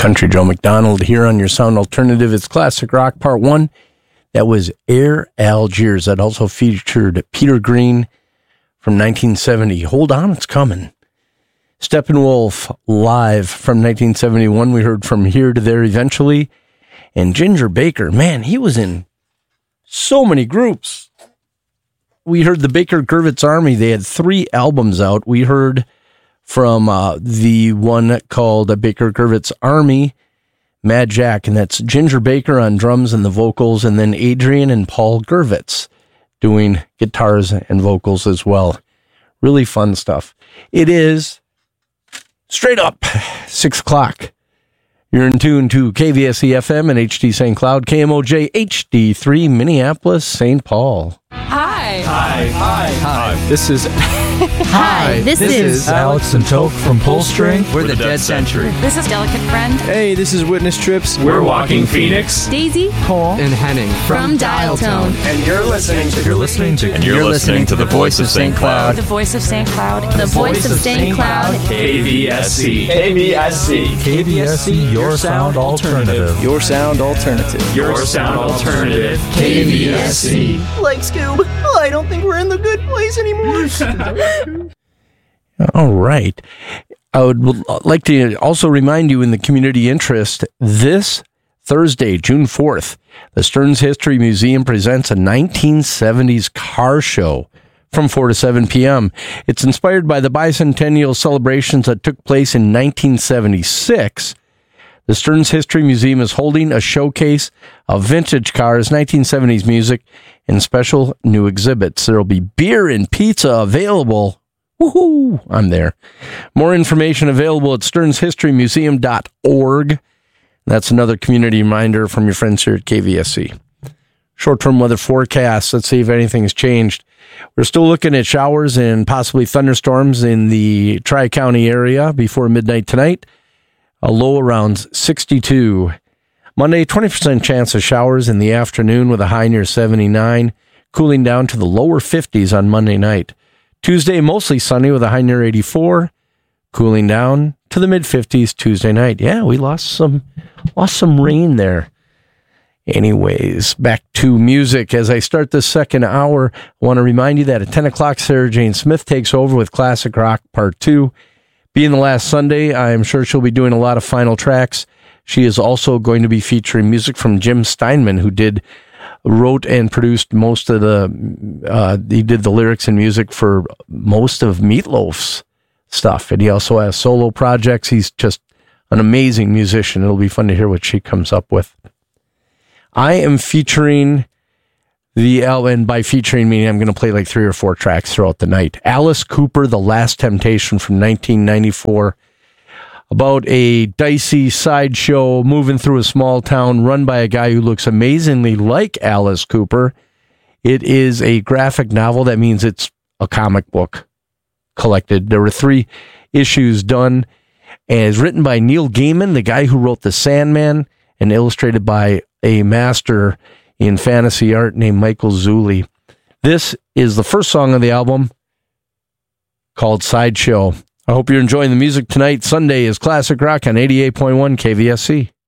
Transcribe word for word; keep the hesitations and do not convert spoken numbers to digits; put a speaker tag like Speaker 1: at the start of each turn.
Speaker 1: Country Joe McDonald here on your Sound Alternative. It's Classic Rock Part one. That was Air Algiers. That also featured Peter Green from nineteen seventy. Hold on, it's coming. Steppenwolf live from nineteen seventy-one. We heard From Here to There Eventually. And Ginger Baker, man, he was in so many groups. We heard the Baker Gurvitz Army. They had three albums out. We heard from uh, the one called uh, Baker Gurvitz Army, Mad Jack, and that's Ginger Baker on drums and the vocals, and then Adrian and Paul Gurvitz doing guitars and vocals as well. Really fun stuff. It is straight up six o'clock. You're in tune to K V S E F M and H D Saint Cloud, K M O J H D three, Minneapolis, Saint Paul.
Speaker 2: Hi.
Speaker 3: Hi. Hi.
Speaker 4: Hi. This is...
Speaker 2: Hi, this,
Speaker 4: this
Speaker 2: is...
Speaker 4: is Alex and Toke from Pullstring.
Speaker 3: We're the Dead Century.
Speaker 2: This is Delicate Friend.
Speaker 5: Hey, this is Witness Trips.
Speaker 3: We're Walking Phoenix.
Speaker 2: Daisy.
Speaker 4: Cole. And Henning.
Speaker 2: From, from Dial Tone.
Speaker 3: And you're listening to...
Speaker 4: You're listening to...
Speaker 3: And you're listening to the voice of Saint Cloud.
Speaker 2: The voice of Saint Cloud. The voice of Saint Cloud.
Speaker 3: K V S C. K V S C.
Speaker 4: K V S C, your sound alternative.
Speaker 5: Your sound alternative.
Speaker 3: Your sound alternative. K V S C.
Speaker 5: Like Scoob, I don't think we're in the good place anymore.
Speaker 1: All right. I would like to also remind you in the community interest, this Thursday, June fourth, the Stearns History Museum presents a nineteen seventies car show from four to seven p.m. It's inspired by the bicentennial celebrations that took place in nineteen seventy-six. The Stearns History Museum is holding a showcase of vintage cars, nineteen seventies music, and special new exhibits. There will be beer and pizza available. Woohoo! I'm there. More information available at stearns history museum dot org. That's another community reminder from your friends here at K V S C. Short-term weather forecast. Let's see if anything's changed. We're still looking at showers and possibly thunderstorms in the Tri-County area before midnight tonight. A low around sixty-two. Monday, twenty percent chance of showers in the afternoon with a high near seventy-nine. Cooling down to the lower fifties on Monday night. Tuesday, mostly sunny with a high near eighty-four, cooling down to the mid-fifties Tuesday night. Yeah, we lost some lost some rain there. Anyways, back to music. As I start this second hour, I want to remind you that at ten o'clock, Sarah Jane Smith takes over with Classic Rock Part two. Being the last Sunday, I'm sure she'll be doing a lot of final tracks. She is also going to be featuring music from Jim Steinman, who did... wrote and produced most of the, uh, he did the lyrics and music for most of Meatloaf's stuff. And he also has solo projects. He's just an amazing musician. It'll be fun to hear what she comes up with. I am featuring the album, and by featuring meaning I'm going to play like three or four tracks throughout the night. Alice Cooper, The Last Temptation from nineteen ninety-four. About a dicey sideshow moving through a small town run by a guy who looks amazingly like Alice Cooper. It is a graphic novel. That means it's a comic book collected. There were three issues done, and it's written by Neil Gaiman, the guy who wrote The Sandman, and illustrated by a master in fantasy art named Michael Zulli. This is the first song of the album called Sideshow. I hope you're enjoying the music tonight. Sunday is Classic Rock on eighty-eight point one K V S C.